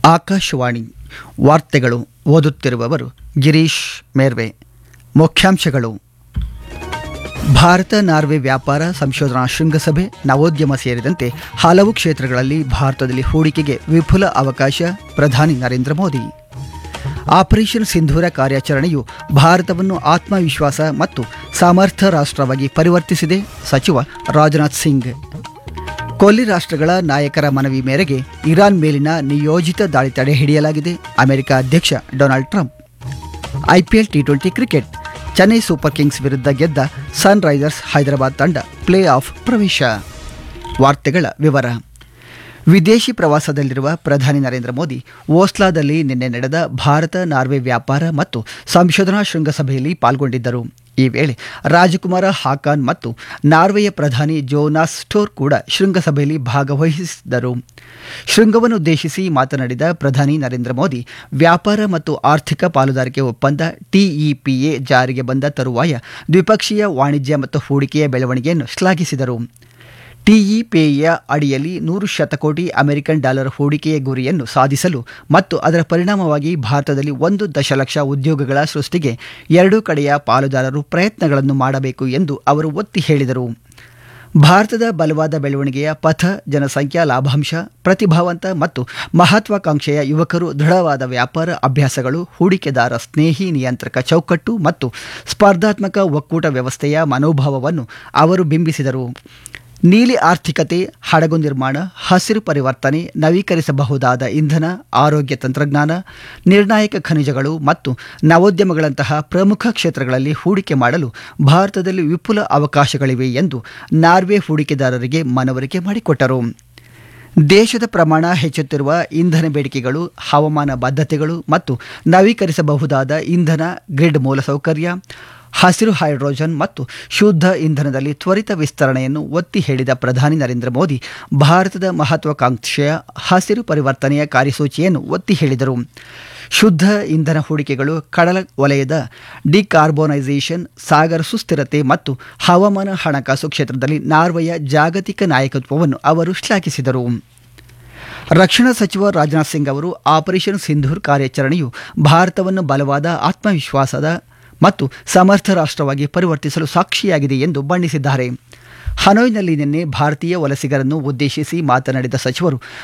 ಆಕಾಶವಾಣಿ ವಾರ್ತೆಗಳು ಓದುತ್ತಿರುವವರು ಗಿರೀಶ್ ಮೇರ್ವೆ. ಮುಖ್ಯಾಂಶಗಳು: ಭಾರತ ನಾರ್ವೆ ವ್ಯಾಪಾರ ಸಂಶೋಧನಾ ಶೃಂಗಸಭೆ, ನವೋದ್ಯಮ ಸೇರಿದಂತೆ ಹಲವು ಕ್ಷೇತ್ರಗಳಲ್ಲಿ ಭಾರತದಲ್ಲಿ ಹೂಡಿಕೆಗೆ ವಿಪುಲ ಅವಕಾಶ. ಪ್ರಧಾನಿ ನರೇಂದ್ರ ಮೋದಿ. ಆಪರೇಷನ್ ಸಿಂಧೂರ ಕಾರ್ಯಾಚರಣೆಯು ಭಾರತವನ್ನು ಆತ್ಮವಿಶ್ವಾಸ ಮತ್ತು ಸಮರ್ಥ ರಾಷ್ಟ್ರವಾಗಿ ಪರಿವರ್ತಿಸಿದೆ. ಸಚಿವ ರಾಜನಾಥ್ ಸಿಂಗ್. ಕೊಲ್ಲಿ ರಾಷ್ಟ್ರಗಳ ನಾಯಕರ ಮನವಿ ಮೇರೆಗೆ ಇರಾನ್ ಮೇಲಿನ ನಿಯೋಜಿತ ದಾಳಿ ತಡೆ ಹಿಡಿಯಲಾಗಿದೆ. ಅಮೆರಿಕ ಅಧ್ಯಕ್ಷ Donald Trump. IPL T20 cricket, Chennai super Kings ವಿರುದ್ಧ ಗೆದ್ದ ಸನ್ ರೈಸರ್ಸ್ ಹೈದರಾಬಾದ್ ತಂಡ ಪ್ಲೇ ಆಫ್ ಪ್ರವೇಶ. ವಾರ್ತೆಗಳ ವಿವರ. ವಿದೇಶಿ ಪ್ರವಾಸದಲ್ಲಿರುವ ಪ್ರಧಾನಿ ನರೇಂದ್ರ ಮೋದಿ ಓಸ್ಲಾದಲ್ಲಿ ನಿನ್ನೆ ನಡೆದ ಭಾರತ ನಾರ್ವೆ ವ್ಯಾಪಾರ ಮತ್ತು ಸಂಶೋಧನಾ ಶೃಂಗಸಭೆಯಲ್ಲಿ ಪಾಲ್ಗೊಂಡಿದ್ದರು. ಈ ವೇಳೆ ರಾಜಕುಮಾರ ಹಾಕಾನ್ ಮತ್ತು ನಾರ್ವೆಯ ಪ್ರಧಾನಿ ಜೋನಾಸ್ ಸ್ಟೋರ್ ಕೂಡ ಶೃಂಗಸಭೆಯಲ್ಲಿ ಭಾಗವಹಿಸಿದ್ದರು. ಶೃಂಗವನ್ನುದ್ದೇಶಿಸಿ ಮಾತನಾಡಿದ ಪ್ರಧಾನಿ ನರೇಂದ್ರ ಮೋದಿ, ವ್ಯಾಪಾರ ಮತ್ತು ಆರ್ಥಿಕ ಪಾಲುದಾರಿಕೆ ಒಪ್ಪಂದ TEPA ಜಾರಿಗೆ ಬಂದ ತರುವಾಯ ದ್ವಿಪಕ್ಷೀಯ ವಾಣಿಜ್ಯ ಮತ್ತು ಹೂಡಿಕೆಯ ಬೆಳವಣಿಗೆಯನ್ನು ಶ್ಲಾಘಿಸಿದರು. TEPA ಅಡಿಯಲ್ಲಿ 100 ಶತಕೋಟಿ ಅಮೆರಿಕನ್ ಡಾಲರ್ ಹೂಡಿಕೆಯ ಗುರಿಯನ್ನು ಸಾಧಿಸಲು ಮತ್ತು ಅದರ ಪರಿಣಾಮವಾಗಿ ಭಾರತದಲ್ಲಿ 1 ದಶಲಕ್ಷ ಉದ್ಯೋಗಗಳ ಸೃಷ್ಟಿಗೆ ಎರಡೂ ಕಡೆಯ ಪಾಲುದಾರರು ಪ್ರಯತ್ನಗಳನ್ನು ಮಾಡಬೇಕು ಎಂದು ಅವರು ಒತ್ತಿ ಹೇಳಿದರು. ಭಾರತದ ಬಲವಾದ ಬೆಳವಣಿಗೆಯ ಪಥ, ಜನಸಂಖ್ಯಾ ಲಾಭಾಂಶ, ಪ್ರತಿಭಾವಂತ ಮತ್ತು ಮಹತ್ವಾಕಾಂಕ್ಷೆಯ ಯುವಕರು, ದೃಢವಾದ ವ್ಯಾಪಾರ ಅಭ್ಯಾಸಗಳು, ಹೂಡಿಕೆದಾರ ಸ್ನೇಹಿ ನಿಯಂತ್ರಕ ಚೌಕಟ್ಟು ಮತ್ತು ಸ್ಪರ್ಧಾತ್ಮಕ ಒಕ್ಕೂಟ ವ್ಯವಸ್ಥೆಯ ಮನೋಭಾವವನ್ನು ಅವರು ಬಿಂಬಿಸಿದರು. ನೀಲಿ ಆರ್ಥಿಕತೆ, ಹಡಗು ನಿರ್ಮಾಣ, ಹಸಿರು ಪರಿವರ್ತನೆ, ನವೀಕರಿಸಬಹುದಾದ ಇಂಧನ, ಆರೋಗ್ಯ ತಂತ್ರಜ್ಞಾನ, ನಿರ್ಣಾಯಕ ಖನಿಜಗಳು ಮತ್ತು ನವೋದ್ಯಮಗಳಂತಹ ಪ್ರಮುಖ ಕ್ಷೇತ್ರಗಳಲ್ಲಿ ಹೂಡಿಕೆ ಮಾಡಲು ಭಾರತದಲ್ಲಿ ವಿಪುಲ ಅವಕಾಶಗಳಿವೆ ಎಂದು ನಾರ್ವೆ ಹೂಡಿಕೆದಾರರಿಗೆ ಮನವರಿಕೆ ಮಾಡಿಕೊಟ್ಟರು. ದೇಶದ ಪ್ರಮಾಣ ಹೆಚ್ಚುತ್ತಿರುವ ಇಂಧನ ಬೇಡಿಕೆಗಳು, ಹವಾಮಾನ ಬದ್ಧತೆಗಳು ಮತ್ತು ನವೀಕರಿಸಬಹುದಾದ ಇಂಧನ, ಗ್ರಿಡ್ ಮೂಲಸೌಕರ್ಯ, ಹಸಿರು ಹೈಡ್ರೋಜನ್ ಮತ್ತು ಶುದ್ಧ ಇಂಧನದಲ್ಲಿ ತ್ವರಿತ ವಿಸ್ತರಣೆಯನ್ನು ಒತ್ತಿ ಹೇಳಿದ ಪ್ರಧಾನಿ ನರೇಂದ್ರ ಮೋದಿ, ಭಾರತದ ಮಹತ್ವಾಕಾಂಕ್ಷೆಯ ಹಸಿರು ಪರಿವರ್ತನೆಯ ಕಾರ್ಯಸೂಚಿಯನ್ನು ಒತ್ತಿ ಹೇಳಿದರು. ಶುದ್ಧ ಇಂಧನ ಹೂಡಿಕೆಗಳು, ಕಡಲ ವಲಯದ ಡಿಕಾರ್ಬೋನೈಸೇಷನ್, ಸಾಗರ ಸುಸ್ಥಿರತೆ ಮತ್ತು ಹವಾಮಾನ ಹಣಕಾಸು ಕ್ಷೇತ್ರದಲ್ಲಿ ನಾರ್ವೆಯ ಜಾಗತಿಕ ನಾಯಕತ್ವವನ್ನು ಅವರು ಶ್ಲಾಘಿಸಿದರು. ರಕ್ಷಣಾ ಸಚಿವ ರಾಜನಾಥ್ ಸಿಂಗ್ ಅವರು ಆಪರೇಷನ್ ಸಿಂಧೂರ್ ಕಾರ್ಯಾಚರಣೆಯು ಭಾರತವನ್ನು ಬಲವಾದ, ಆತ್ಮವಿಶ್ವಾಸದ ಮತ್ತು ಸಮರ್ಥ ರಾಷ್ಟ್ರವಾಗಿ ಪರಿವರ್ತಿಸಲು ಸಾಕ್ಷಿಯಾಗಿದೆ ಎಂದು ಬಣ್ಣಿಸಿದ್ದಾರೆ. ಹನೋಯ್ನಲ್ಲಿ ನಿನ್ನೆ ಭಾರತೀಯ ವಲಸಿಗರನ್ನು ಉದ್ದೇಶಿಸಿ ಮಾತನಾಡಿದ ಸಚಿವರು,